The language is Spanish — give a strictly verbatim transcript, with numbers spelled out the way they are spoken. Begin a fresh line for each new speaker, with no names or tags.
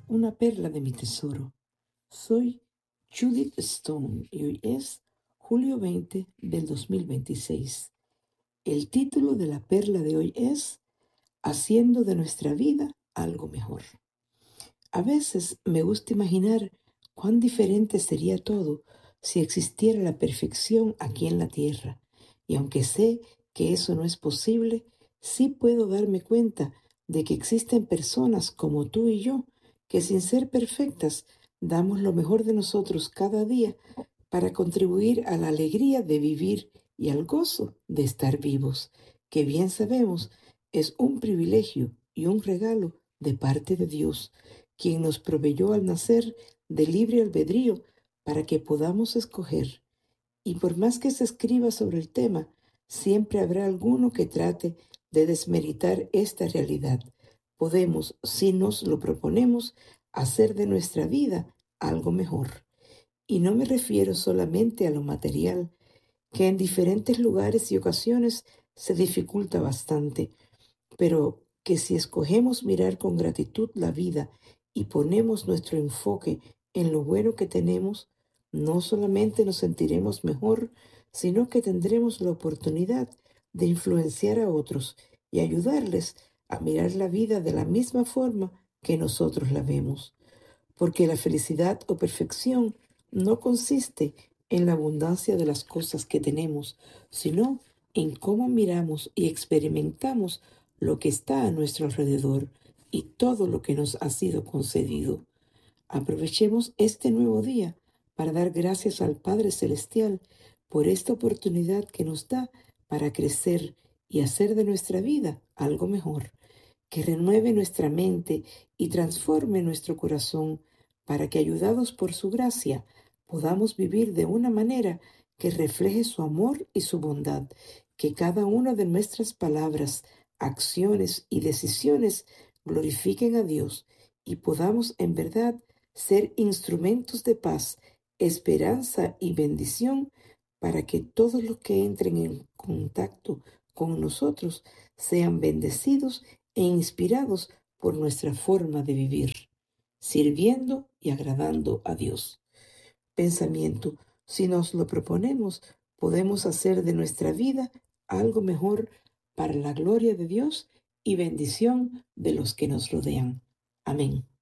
Una perla de mi tesoro. Soy Judith Stone y hoy es julio veinte del dos mil veintiséis. El título de la perla de hoy es Haciendo de nuestra vida algo mejor. A veces me gusta imaginar cuán diferente sería todo si existiera la perfección aquí en la tierra. Y aunque sé que eso no es posible, sí puedo darme cuenta de que existen personas como tú y yo que sin ser perfectas damos lo mejor de nosotros cada día para contribuir a la alegría de vivir y al gozo de estar vivos, que bien sabemos es un privilegio y un regalo de parte de Dios, quien nos proveyó al nacer de libre albedrío para que podamos escoger. Y por más que se escriba sobre el tema, siempre habrá alguno que trate de desmeritar esta realidad. Podemos, si nos lo proponemos, hacer de nuestra vida algo mejor. Y no me refiero solamente a lo material, que en diferentes lugares y ocasiones se dificulta bastante, pero que si escogemos mirar con gratitud la vida y ponemos nuestro enfoque en lo bueno que tenemos, no solamente nos sentiremos mejor, sino que tendremos la oportunidad de influenciar a otros y ayudarles a mirar la vida de la misma forma que nosotros la vemos. Porque la felicidad o perfección no consiste en la abundancia de las cosas que tenemos, sino en cómo miramos y experimentamos lo que está a nuestro alrededor y todo lo que nos ha sido concedido. Aprovechemos este nuevo día para dar gracias al Padre Celestial por esta oportunidad que nos da para crecer y hacer de nuestra vida algo mejor, que renueve nuestra mente y transforme nuestro corazón para que, ayudados por su gracia, podamos vivir de una manera que refleje su amor y su bondad, que cada una de nuestras palabras, acciones y decisiones glorifiquen a Dios y podamos en verdad ser instrumentos de paz, esperanza y bendición para que todos los que entren en contacto con nosotros sean bendecidos e inspirados por nuestra forma de vivir, sirviendo y agradando a Dios. Pensamiento: si nos lo proponemos, podemos hacer de nuestra vida algo mejor para la gloria de Dios y bendición de los que nos rodean. Amén.